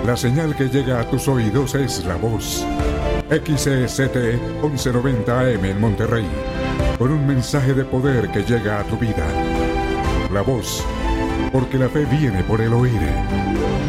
La señal que llega a tus oídos es La Voz. XEZT 1190 AM en Monterrey. Con un mensaje de poder que llega a tu vida. La Voz. Porque la fe viene por el oír.